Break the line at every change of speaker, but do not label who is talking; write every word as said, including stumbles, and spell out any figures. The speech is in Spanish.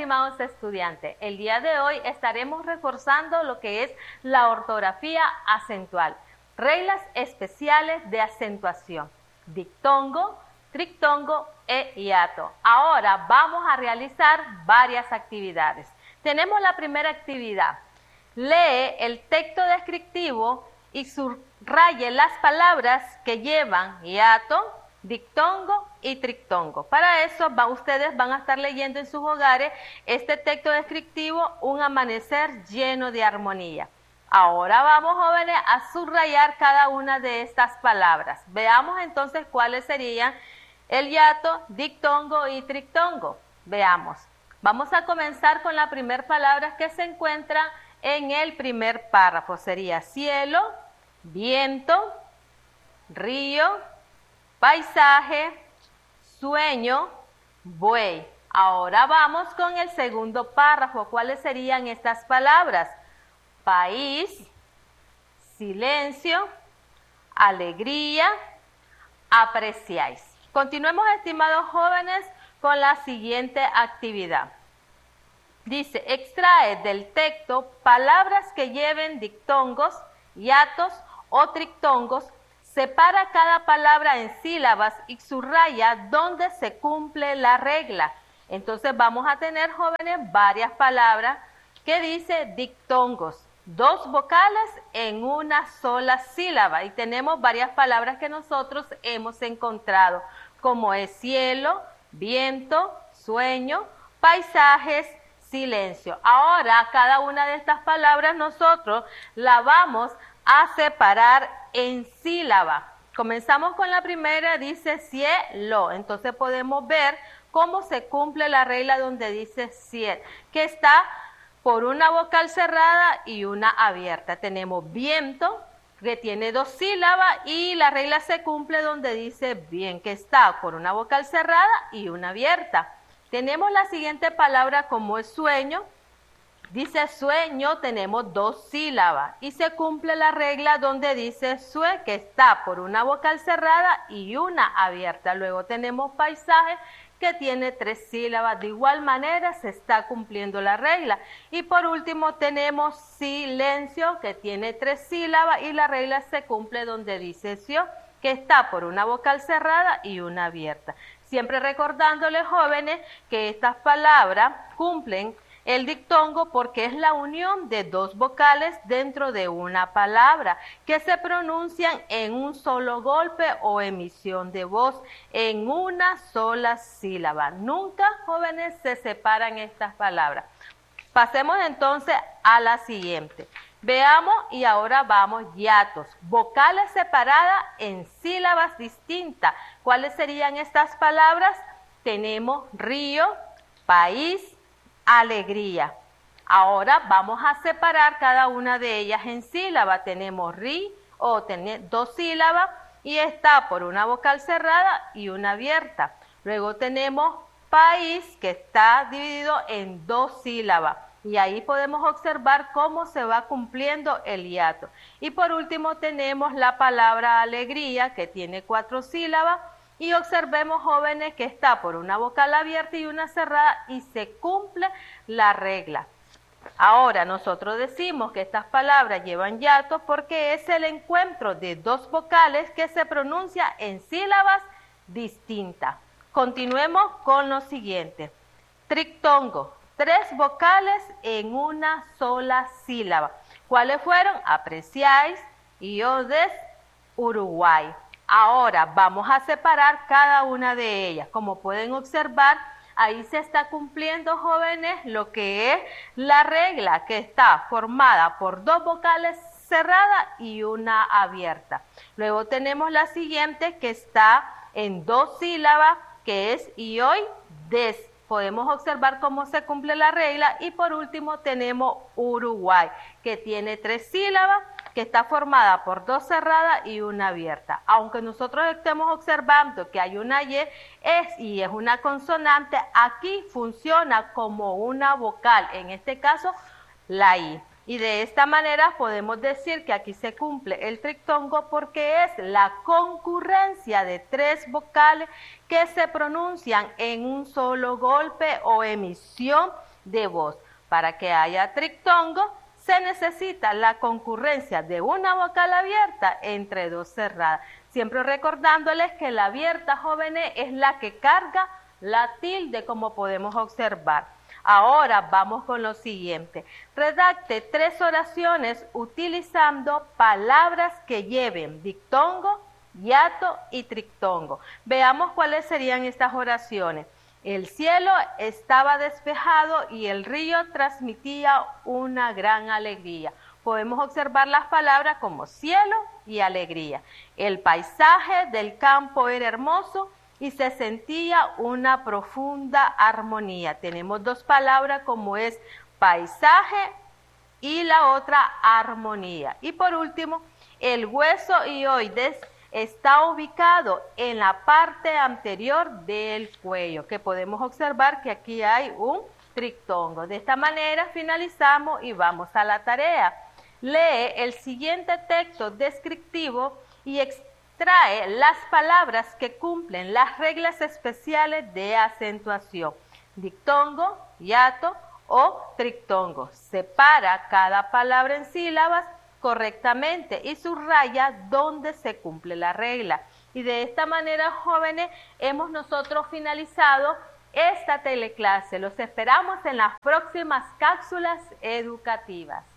estimados estudiantes. El día de hoy estaremos reforzando lo que es la ortografía acentual. Reglas especiales de acentuación. Dictongo, trictongo e hiato. Ahora vamos a realizar varias actividades. Tenemos la primera actividad. Lee el texto descriptivo y subraye las palabras que llevan hiato, dictongo y trictongo. Para eso va, ustedes van a estar leyendo en sus hogares este texto descriptivo, Un amanecer lleno de armonía. Ahora vamos, jóvenes, a subrayar cada una de estas palabras. Veamos entonces cuáles serían el hiato, dictongo y trictongo. Veamos. Vamos a comenzar con la primera palabra que se encuentra en el primer párrafo. Sería cielo, viento, río, paisaje, sueño, buey. Ahora vamos con el segundo párrafo. ¿Cuáles serían estas palabras? País, silencio, alegría, apreciáis. Continuemos, estimados jóvenes, con la siguiente actividad. Dice, extrae del texto palabras que lleven dictongos, hiatos o trictongos. Separa cada palabra en sílabas y subraya donde se cumple la regla. Entonces vamos a tener, jóvenes, varias palabras que dice dictongos. Dos vocales en una sola sílaba. Y tenemos varias palabras que nosotros hemos encontrado, como es cielo, viento, sueño, paisajes, silencio. Ahora, cada una de estas palabras nosotros la vamos a separar en sílaba. Comenzamos con la primera, dice cielo. Entonces podemos ver cómo se cumple la regla donde dice cielo, que está por una vocal cerrada y una abierta. Tenemos viento, que tiene dos sílabas, y la regla se cumple donde dice bien, que está por una vocal cerrada y una abierta. Tenemos la siguiente palabra como es sueño. Dice sueño, tenemos dos sílabas y se cumple la regla donde dice sue, que está por una vocal cerrada y una abierta. Luego tenemos paisaje, que tiene tres sílabas. De igual manera se está cumpliendo la regla. Y por último tenemos silencio, que tiene tres sílabas y la regla se cumple donde dice sio, que está por una vocal cerrada y una abierta. Siempre recordándoles, jóvenes, que estas palabras cumplen el dictongo porque es la unión de dos vocales dentro de una palabra que se pronuncian en un solo golpe o emisión de voz en una sola sílaba. Nunca, jóvenes, se separan estas palabras. Pasemos entonces a la siguiente. Veamos y ahora vamos hiatos. Vocales separadas en sílabas distintas. ¿Cuáles serían estas palabras? Tenemos río, país, alegría. Ahora vamos a separar cada una de ellas en sílaba. Tenemos ri o tener dos sílabas y está por una vocal cerrada y una abierta. Luego tenemos país, que está dividido en dos sílabas y ahí podemos observar cómo se va cumpliendo el hiato. Y por último tenemos la palabra alegría, que tiene cuatro sílabas. Y observemos, jóvenes, que está por una vocal abierta y una cerrada y se cumple la regla. Ahora nosotros decimos que estas palabras llevan hiato porque es el encuentro de dos vocales que se pronuncia en sílabas distintas. Continuemos con lo siguiente. Trictongo, tres vocales en una sola sílaba. ¿Cuáles fueron? Apreciáis, iodes, Uruguay. Ahora vamos a separar cada una de ellas. Como pueden observar, ahí se está cumpliendo, jóvenes, lo que es la regla, que está formada por dos vocales cerradas y una abierta. Luego tenemos la siguiente, que está en dos sílabas, que es ioy, des. Podemos observar cómo se cumple la regla. Y por último tenemos Uruguay, que tiene tres sílabas, que está formada por dos cerradas y una abierta. Aunque nosotros estemos observando que hay una Y es, y es una consonante, aquí funciona como una vocal, en este caso la I. Y de esta manera podemos decir que aquí se cumple el trictongo porque es la concurrencia de tres vocales que se pronuncian en un solo golpe o emisión de voz. Para que haya trictongo, se necesita la concurrencia de una vocal abierta entre dos cerradas. Siempre recordándoles que la abierta, jóvenes, es la que carga la tilde, como podemos observar. Ahora vamos con lo siguiente. Redacte tres oraciones utilizando palabras que lleven dictongo, hiato y trictongo. Veamos cuáles serían estas oraciones. El cielo estaba despejado y el río transmitía una gran alegría. Podemos observar las palabras como cielo y alegría. El paisaje del campo era hermoso y se sentía una profunda armonía. Tenemos dos palabras como es paisaje y la otra armonía. Y por último, el hueso hioides está ubicado en la parte anterior del cuello, que podemos observar que aquí hay un trictongo. De esta manera finalizamos y vamos a la tarea. Lee el siguiente texto descriptivo y extrae las palabras que cumplen las reglas especiales de acentuación, dictongo, hiato o trictongo. Separa cada palabra en sílabas correctamente y subraya donde se cumple la regla. Y de esta manera, jóvenes, hemos nosotros finalizado esta teleclase. Los esperamos en las próximas cápsulas educativas.